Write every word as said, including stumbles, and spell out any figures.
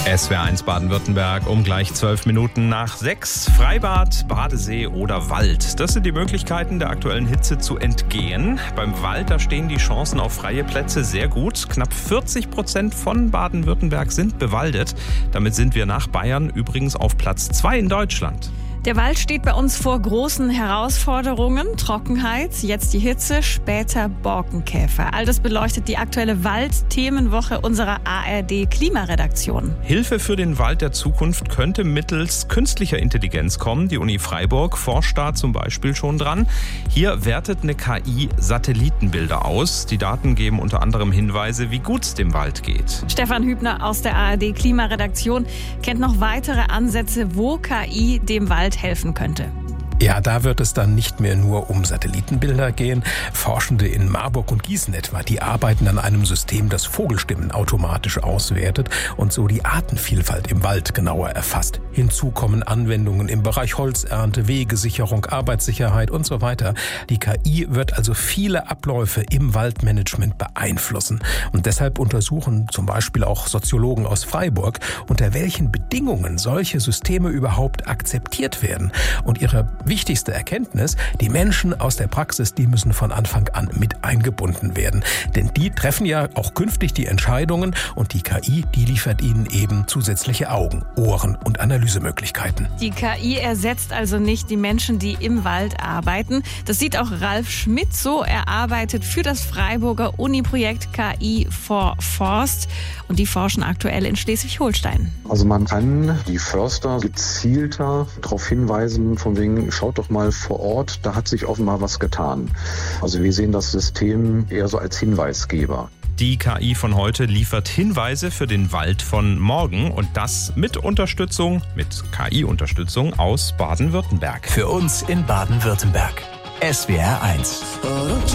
S W R eins Baden-Württemberg um gleich zwölf Minuten nach sechs. Freibad, Badesee oder Wald. Das sind die Möglichkeiten, der aktuellen Hitze zu entgehen. Beim Wald, da stehen die Chancen auf freie Plätze sehr gut. Knapp vierzig Prozent von Baden-Württemberg sind bewaldet. Damit sind wir nach Bayern übrigens auf Platz zwei in Deutschland. Der Wald steht bei uns vor großen Herausforderungen. Trockenheit, jetzt die Hitze, später Borkenkäfer. All das beleuchtet die aktuelle Wald-Themenwoche unserer A R D-Klimaredaktion. Hilfe für den Wald der Zukunft könnte mittels künstlicher Intelligenz kommen. Die Uni Freiburg forscht da zum Beispiel schon dran. Hier wertet eine K I Satellitenbilder aus. Die Daten geben unter anderem Hinweise, wie gut es dem Wald geht. Stefan Hübner aus der A R D-Klimaredaktion kennt noch weitere Ansätze, wo K I dem Wald helfen könnte. Ja, da wird es dann nicht mehr nur um Satellitenbilder gehen. Forschende in Marburg und Gießen etwa, die arbeiten an einem System, das Vogelstimmen automatisch auswertet und so die Artenvielfalt im Wald genauer erfasst. Hinzu kommen Anwendungen im Bereich Holzernte, Wegesicherung, Arbeitssicherheit und so weiter. Die K I wird also viele Abläufe im Waldmanagement beeinflussen. Und deshalb untersuchen zum Beispiel auch Soziologen aus Freiburg, unter welchen Bedingungen solche Systeme überhaupt akzeptiert werden. Und ihre wichtigste Erkenntnis, die Menschen aus der Praxis, die müssen von Anfang an mit eingebunden werden. Denn die treffen ja auch künftig die Entscheidungen und die K I, die liefert ihnen eben zusätzliche Augen, Ohren und Analysemöglichkeiten. Die K I ersetzt also nicht die Menschen, die im Wald arbeiten. Das sieht auch Ralf Schmidt so. Er arbeitet für das Freiburger Uni-Projekt K I for Forst und die forschen aktuell in Schleswig-Holstein. Also man kann die Förster gezielter darauf hinweisen, von wegen, schaut doch mal vor Ort, da hat sich offenbar was getan. Also wir sehen das System eher so als Hinweisgeber. Die K I von heute liefert Hinweise für den Wald von morgen und das mit Unterstützung, mit K I-Unterstützung aus Baden-Württemberg. Für uns in Baden-Württemberg. S W R eins.